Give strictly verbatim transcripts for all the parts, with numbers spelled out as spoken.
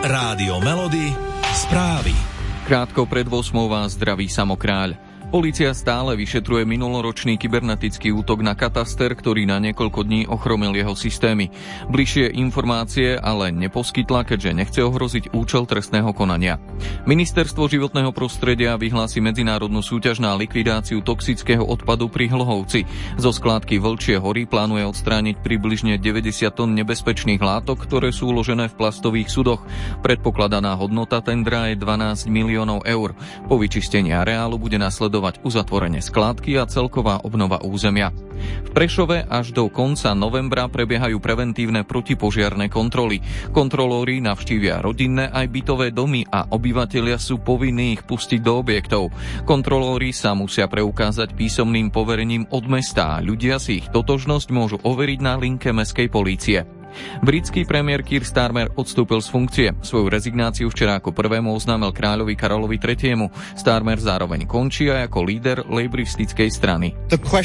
Rádio Melody, správy. Krátko pred ôsmou vás zdraví Samokráľ. Polícia stále vyšetruje minuloročný kybernetický útok na kataster, ktorý na niekoľko dní ochromil jeho systémy. Bližšie informácie ale neposkytla, keďže nechce ohroziť účel trestného konania. Ministerstvo životného prostredia vyhlási medzinárodnú súťaž na likvidáciu toxického odpadu pri Hlhovci. Zo skládky Vlčie hory plánuje odstrániť približne deväťdesiat tón nebezpečných látok, ktoré sú uložené v plastových sudoch. Predpokladaná hodnota tendra je dvanásť miliónov eur. Po vyčistení areálu bude nasledovať uzatvorenie skládky a celková obnova územia. V Prešove až do konca novembra prebiehajú preventívne protipožiarne kontroly. Kontrolóri navštívia rodinné aj bytové domy a obyvatelia sú povinní ich pustiť do objektov. Kontrolóri sa musia preukázať písomným poverením od mesta a ľudia si ich totožnosť môžu overiť na linke mestskej polície. Britský premiér Keir Starmer odstúpil z funkcie. Svoju rezignáciu včera ako prvému oznámil kráľovi Karolovi tretiemu. Starmer zároveň končí aj ako líder lejbristickej strany.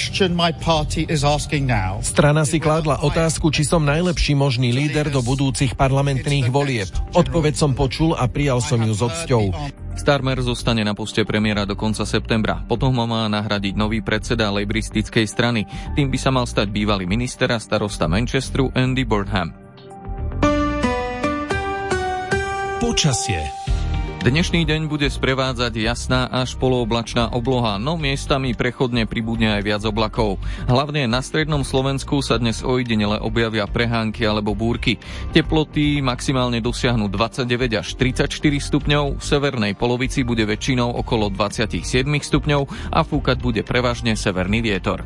Strana si kládla otázku, či som najlepší možný líder do budúcich parlamentných volieb. Odpoveď som počul a prijal som ju s odsťou. Starmer zostane na poste premiéra do konca septembra. Potom ho má nahradiť nový predseda lejbristickej strany. Tým by sa mal stať bývalý minister a starosta Manchesteru Andy Burnham. Počasie. Dnešný deň bude sprevádzať jasná až polooblačná obloha, no miestami prechodne pribudne aj viac oblakov. Hlavne na strednom Slovensku sa dnes ojedinele objavia prehánky alebo búrky. Teploty maximálne dosiahnu dvadsaťdeväť až tridsaťštyri stupňov, v severnej polovici bude väčšinou okolo dvadsaťsedem stupňov a fúkať bude prevažne severný vietor.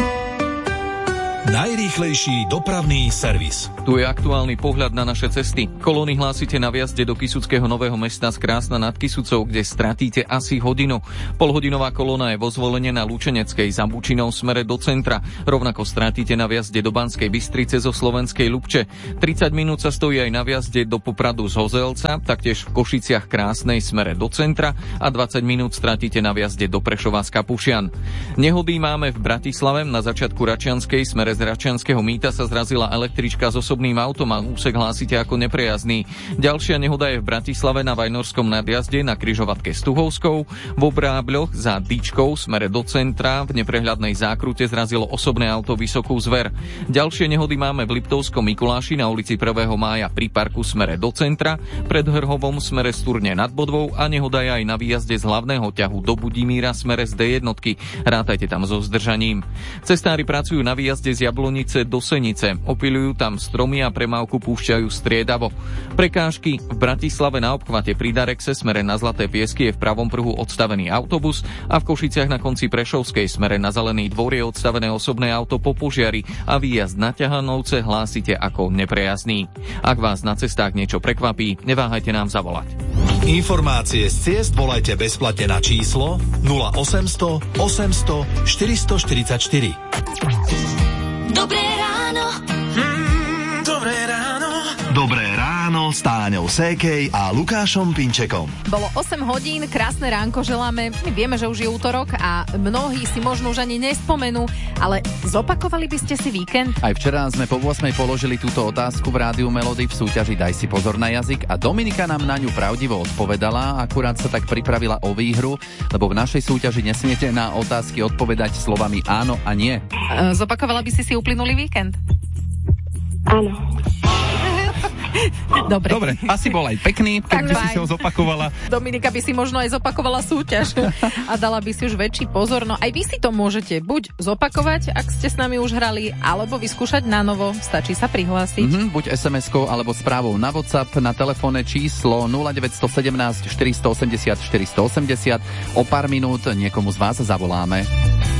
Najrýchlejší dopravný servis. Tu je aktuálny pohľad na naše cesty. Kolóny hlásite na vjazde do Kysuckého Nového Mesta z Krásna nad Kysucou, kde stratíte asi hodinu. Polhodinová kolóna je vo Zvolenie na Lučeneckej za Bučinou smere do centra. Rovnako stratíte na vjazde do Banskej Bystrice zo Slovenskej Ľubče. tridsať minút sa stojí aj na vjazde do Popradu z Hozelca, taktiež v Košiciach Krásnej smere do centra a dvadsať minút stratíte na vjazde do Prešova z Kapušian. Nehody máme v Bratislave. Na začiatku Račianskej smere z Račianskeho mýta sa zrazila električka s osobným autom a úsek hlásite ako neprejazdný. Ďalšia nehoda je v Bratislave na Vajnorskom nadjazde na križovatke s Tuhovskou. V Obrábľoch za Dyčkou smere do centra v neprehľadnej zákrute zrazilo osobné auto Vysokú Zver. Ďalšie nehody máme v Liptovskom Mikuláši na ulici prvého mája pri parku smere do centra, pred Hrhovom smere z Turne nad Bodvou a nehoda je aj na výjazde z hlavného ťahu do Budimíra smere z dé jednotky. Rátajte tam so zdržaním. Cestári pracujú na výjazde z Jablonice do Senice. Opiľujú tam stromy a premávku púšťajú striedavo. Prekážky v Bratislave na obchvate pri Darexe smere na Zlaté Piesky je v pravom pruhu odstavený autobus a v Košiciach na konci Prešovskej smere na Zelený dvor je odstavené osobné auto po požiari a výjazd na Ťahanovce hlásite ako neprejazdný. Ak vás na cestách niečo prekvapí, neváhajte nám zavolať. Informácie z ciest volajte bezplatne na číslo nula osemsto osemsto štyristoštyridsaťštyri. Dobré ráno. Mm, dobré ráno. Dobré ráno s Táňou Sékej a Lukášom Pinčekom. Bolo osem hodín, krásne ránko želáme. My vieme, že už je útorok a mnohí si možno už ani nespomenú, ale zopakovali by ste si víkend? Aj včera sme po ôsmej položili túto otázku v Rádiu Melody v súťaži Daj si pozor na jazyk a Dominika nám na ňu pravdivo odpovedala, akurát sa tak pripravila o výhru, lebo v našej súťaži nesmiete na otázky odpovedať slovami áno a nie. Zopakovala by si si uplynulý víkend? Áno. Dobre. Dobre, asi bol aj pekný, tak by si si ho zopakovala. Dominika by si možno aj zopakovala súťaž a dala by si už väčší pozor. No aj vy si to môžete buď zopakovať, ak ste s nami už hrali, alebo vyskúšať na novo. Stačí sa prihlásiť. Mm-hmm, buď es em eskou alebo správou na WhatsApp na telefónne číslo nula deväť jedna sedem štyri osem štyri osem štyri osem. O pár minút niekomu z vás zavoláme.